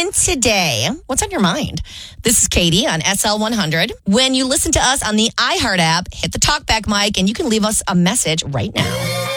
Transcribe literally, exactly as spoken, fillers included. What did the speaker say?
in today? What's on your mind? This is Katie on S L one hundred. When you listen to us on the iHeart app, hit the talkback mic and you can leave us a message right now.